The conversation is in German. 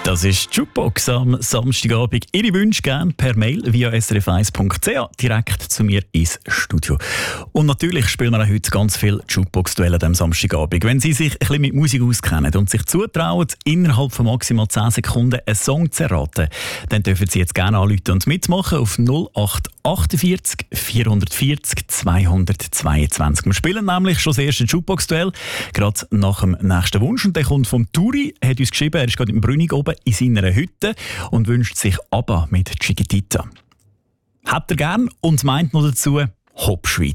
Das ist die Jukebox am Samstagabend. Ihre Wünsche gerne per Mail via srf1.ch direkt zu mir ins Studio. Und natürlich spielen wir auch heute ganz viel Jukebox-Duelle am Samstagabend. Wenn Sie sich ein bisschen mit Musik auskennen und sich zutrauen, innerhalb von maximal 10 Sekunden einen Song zu erraten, dann dürfen Sie jetzt gerne anrufen und mitmachen auf 0848 440 222. Wir spielen nämlich schon das erste Jukebox-Duell, gerade nach dem nächsten Wunsch. Und der kommt vom Turi, hat uns geschrieben, er ist gerade im Brünig oben in seiner Hütte und wünscht sich ABBA mit Chiquitita. Habt ihr gern und meint noch dazu Hopschweiz.